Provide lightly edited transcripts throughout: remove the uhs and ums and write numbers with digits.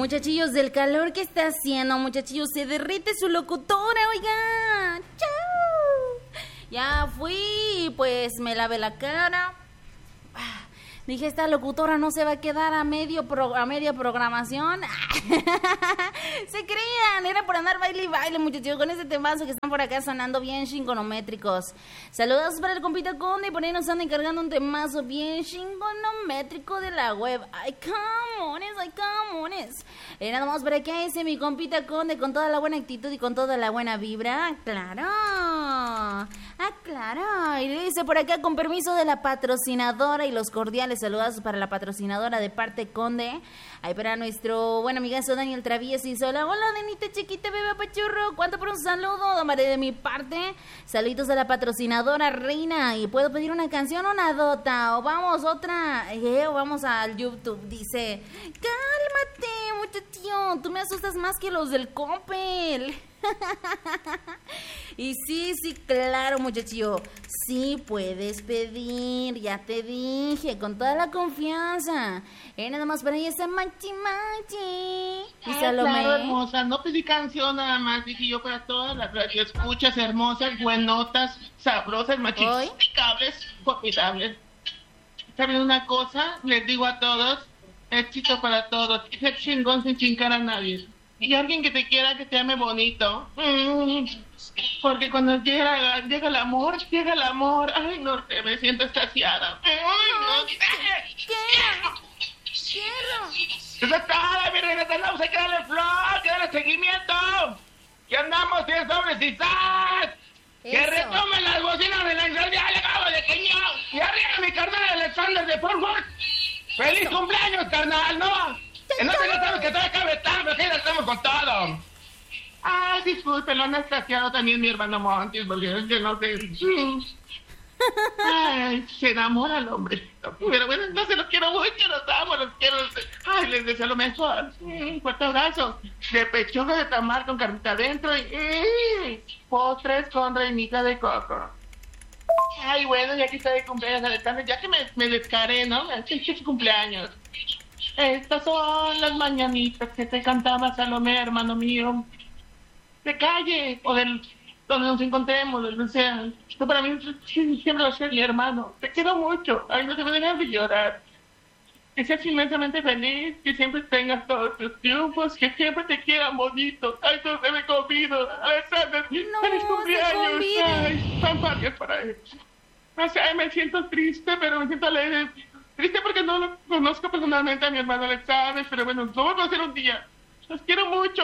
Muchachillos, del calor que está haciendo, muchachillos, se derrite su locutora, oigan. ¡Chao! Ya fui, pues me lavé la cara. Dije, esta locutora no se va a quedar a media programación. Se creían, era por andar baile y baile, muchachos, con ese temazo que están por acá sonando bien chingonométricos. Saludos para el compita Conde, por ahí nos andan encargando un temazo bien chingonométrico de la web. Ay, camones, ay, camones. Nada más para que ese mi compita Conde con toda la buena actitud y con toda la buena vibra. Claro. Claro. Y dice por acá, con permiso de la patrocinadora y los cordiales saludos para la patrocinadora de parte Conde. Ahí para nuestro buen amigazo Daniel Travieso y sola. Hola, Denita chiquita, bebé pachurro. ¿Cuánto por un saludo? Tomaré de mi parte. Saluditos a la patrocinadora Reina. ¿Y puedo pedir una canción o una dota? O vamos otra. O vamos al YouTube. Dice, cálmate, muchacho. Tú me asustas más que los del Coppel. Y sí, claro, muchachillo. Sí puedes pedir, ya te dije, con toda la confianza. Nada más para ella está Machi. Y Salomé. Claro, hermosa, no pedí canción nada más, dije yo para todas las escuchas hermosas, buenotas, sabrosas, machisticables, formidables. ¿Saben una cosa? Les digo a todos, éxito para todos, ser chingón sin chingar a nadie. Y alguien que te quiera, que te ame bonito. Porque cuando llega el amor, ay, no, me siento extasiada. Ay, no. ¡Quiero! ¡Esa cara, mi reina! ¡Tenemos que darle flor, que darle seguimiento! ¡Que andamos 10 sobres y ¡zas! ¡Que retomen las bocinas de la incendiaria de Cabo de Cañón! ¡Y arriba mi carnal Alexander de Fort Worth! ¡Feliz cumpleaños, carnal! ¡No! Que no te sabes que todavía cabe tarde, que ya estamos con todo. Ah, disculpe, lo han extasiado también mi hermano Montis, porque es que no sé. Ay, se enamora el hombre. Pero bueno, no se los quiero mucho, los amo, los quiero. Ay, les deseo lo mejor. Fuerte abrazo. De pechuga de tamal con carnita adentro y postres con reinita de coco. Ay, bueno, ya que está de cumpleaños, Alexander, ya que me descaré, ¿no? Es cumpleaños. Estas son las mañanitas que te cantaba Salomé, hermano mío. De calle, o del donde nos encontremos, donde sea. Esto para mí siempre va a ser mi hermano. Te quiero mucho. Ay, no te me dejes de llorar. Que seas inmensamente feliz, que siempre tengas todos tus triunfos, que siempre te quieran bonito. Ay, no se me convido. Alexander, feliz cumpleaños. Ay, fanfarrias para él. O sea, me siento triste, pero me siento alegre. Triste porque no lo conozco personalmente a mi hermano Alexander, pero bueno, lo voy a conocer un día. Los quiero mucho.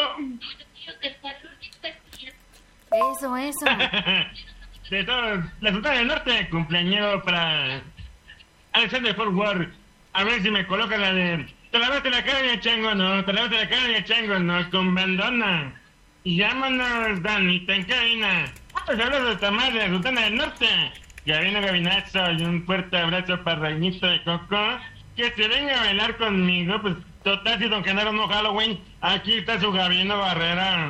Eso. De todos, la Sultana del Norte, cumpleañero para Alexander Fort Worth. A ver si me colocan la de te lavaste la cara y chango, no, te lavaste la cara y chango, no, con bandona. Y llámanos, Danita en cabina. Pues hablas de esta madre, la Sultana del Norte. Gabino Gabinazo y un fuerte abrazo para Reinito de Coco. Que se venga a bailar conmigo, pues total, si don Genaro no Halloween, aquí está su Gabino Barrera.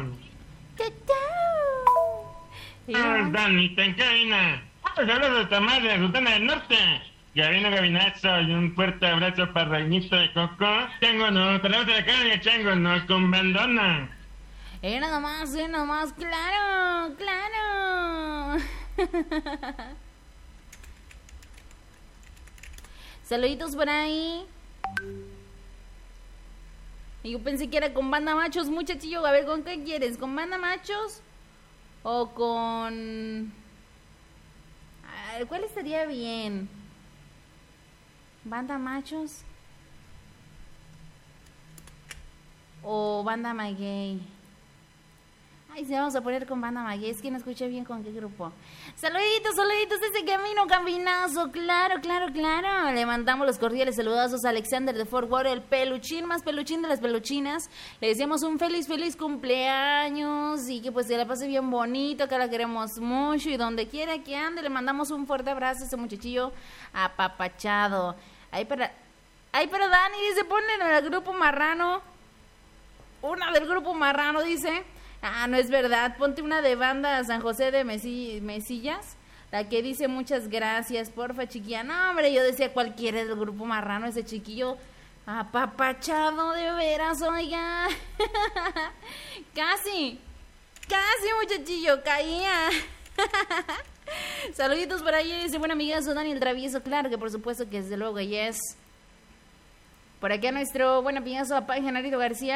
Danita en cabina. Pues hablas de esta madre, la Sultana del Norte. Gabino Gabinazo y un fuerte abrazo para Reinito de Coco. Chango no, te lavaste la cara y chango no, con bandona. Nada más, claro. Saluditos por ahí. Y yo pensé que era con banda machos, muchachillo. A ver, ¿con qué quieres? ¿Con banda machos? ¿O con...? ¿Cuál estaría bien? ¿Banda machos? ¿O banda maguey? Ay, sí, vamos a poner con banda maguey. Es que no escuché bien con qué grupo. Saluditos, ese Gabinazo. Claro. Le mandamos los cordiales saludazos a Alexander de Fort Worth, el peluchín más peluchín de las peluchinas. Le deseamos un feliz cumpleaños y que pues se la pase bien bonito, que la queremos mucho y donde quiera que ande le mandamos un fuerte abrazo a ese muchachillo apapachado. Ahí para Dani, dice, ponle en el grupo marrano. Una del grupo marrano, dice. Ah, no es verdad, ponte una de banda San José de Mesillas, la que dice muchas gracias, porfa, chiquilla. No, hombre, yo decía cualquiera del grupo marrano, ese chiquillo Apapachado de veras, oiga. Casi, muchachillo, caía. Saluditos por ahí, dice buen amigazo Daniel Travieso. Claro que por supuesto que desde luego, yes. Por acá nuestro buen amigazo papá Genarito García.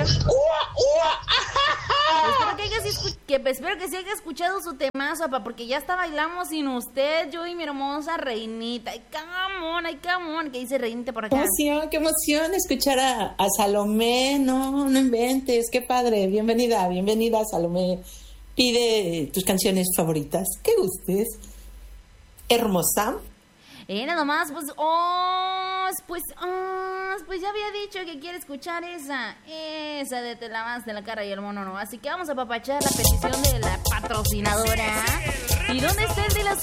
Espero que se haya escuchado su temazo, papá, porque ya hasta bailamos sin usted, yo y mi hermosa reinita. Ay, come on, ¿qué dice reinita por acá? Qué emoción escuchar a Salomé, no inventes, qué padre, bienvenida Salomé. Pide tus canciones favoritas, que gustes. Hermosa. Nada más, pues ya había dicho que quiere escuchar esa de Te lavaste la cara y el mono no. Así que vamos a apapachar la petición de la patrocinadora. ¿Y dónde está el de la